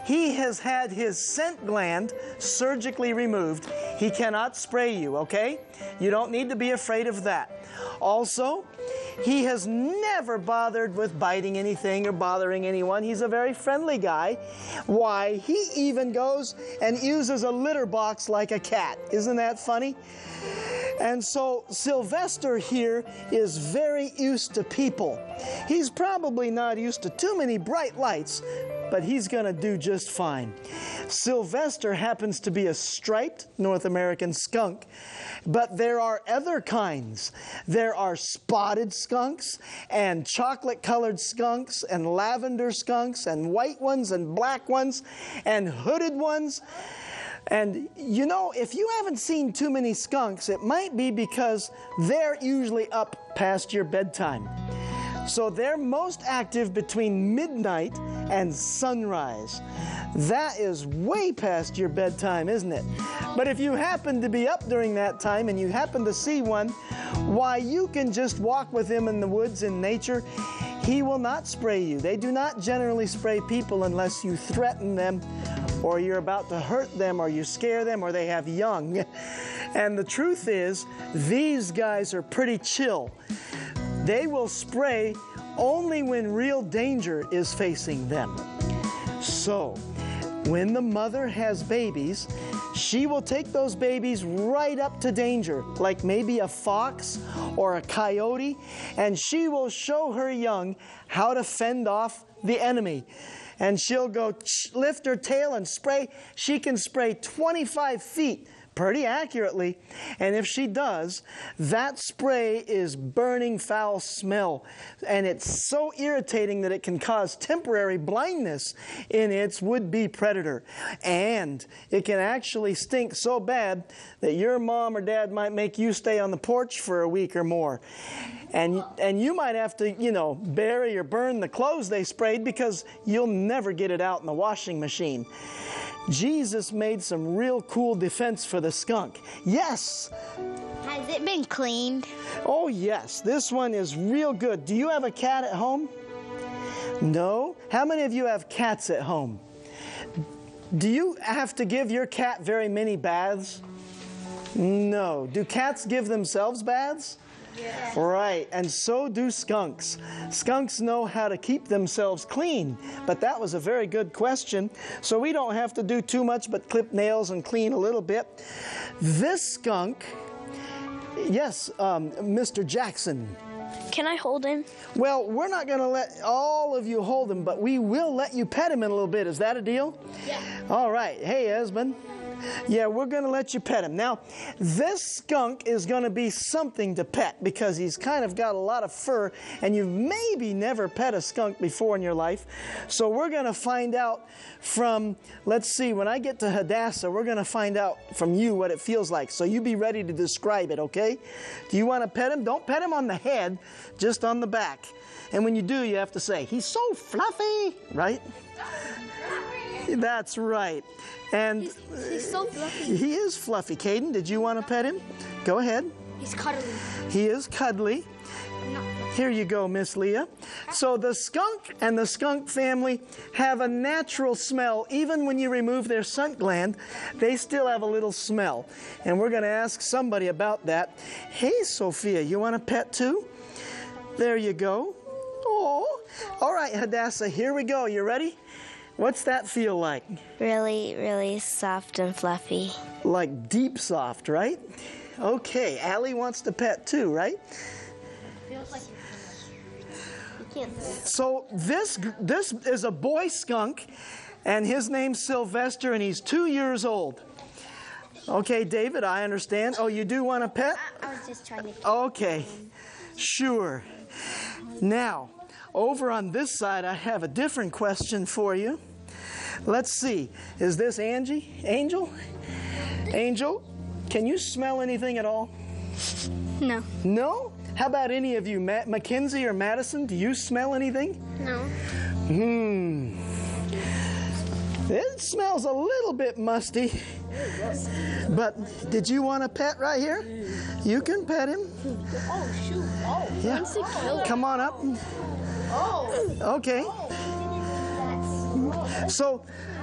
he has had his scent gland surgically removed. He cannot spray you, okay? You don't need to be afraid of that. Also, he has never bothered with biting anything or bothering anyone. He's a very friendly guy. Why, he even goes and uses a litter box like a cat. Isn't that funny? And so Sylvester here is very used to people. He's probably not used to too many bright lights, but he's going to do just fine. Sylvester happens to be a striped North American skunk, but there are other kinds. There are spotted skunks and chocolate-colored skunks and lavender skunks and white ones and black ones and hooded ones. And you know, if you haven't seen too many skunks, it might be because they're usually up past your bedtime. So they're most active between midnight and sunrise. That is way past your bedtime, isn't it? But if you happen to be up during that time and you happen to see one, why, you can just walk with him in the woods in nature. He will not spray you. They do not generally spray people unless you threaten them, or you're about to hurt them, or you scare them, or they have young. And the truth is, these guys are pretty chill. They will spray only when real danger is facing them. So, when the mother has babies, she will take those babies right up to danger, like maybe a fox or a coyote, and she will show her young how to fend off the enemy. And she'll go lift her tail and spray. She can spray 25 feet pretty accurately. And if she does, that spray is burning foul smell. And it's so irritating that it can cause temporary blindness in its would-be predator. And it can actually stink so bad that your mom or dad might make you stay on the porch for a week or more. And you might have to, bury or burn the clothes they sprayed, because you'll never get it out in the washing machine. Jesus made some real cool defense for the skunk. Yes. Has it been cleaned? Oh, yes. This one is real good. Do you have a cat at home? No? How many of you have cats at home? Do you have to give your cat very many baths? No. Do cats give themselves baths? Yes. Right, and so do skunks. Skunks know how to keep themselves clean, but that was a very good question. So we don't have to do too much but clip nails and clean a little bit. This skunk, yes, Mr. Jackson. Can I hold him? Well, we're not going to let all of you hold him, but we will let you pet him in a little bit. Is that a deal? Yeah. All right. Hey, Esmond. Yeah, we're going to let you pet him. Now, this skunk is going to be something to pet, because he's kind of got a lot of fur, and you've maybe never pet a skunk before in your life. So we're going to find out from, let's see, when I get to Hadassah, we're going to find out from you what it feels like. So you be ready to describe it, okay? Do you want to pet him? Don't pet him on the head, just on the back. And when you do, you have to say, "He's so fluffy," right? That's right. And he's so fluffy. He is fluffy. Caden, did you want to pet him? Go ahead. He's cuddly. He is cuddly. Here you go, Miss Leah. So the skunk and the skunk family have a natural smell. Even when you remove their scent gland, they still have a little smell. And we're going to ask somebody about that. Hey, Sophia, you want a pet too? There you go. Oh, all right, Hadassah, here we go. You ready? What's that feel like? Really, really soft and fluffy. Like deep soft, right? Okay, Allie wants to pet too, right? Feels like you can't. So this is a boy skunk, and his name's Sylvester, and he's 2 years old. Okay, David, I understand. Oh, you do want a pet? I was just trying to. Okay, sure. Now, over on this side, I have a different question for you. Let's see. Is this Angie? Angel? Angel, can you smell anything at all? No. No? How about any of you? Mackenzie or Madison, do you smell anything? No. It smells a little bit musty. But did you want a pet right here? You can pet him. Oh, shoot. Oh, yeah. Come on up. Oh. Okay. So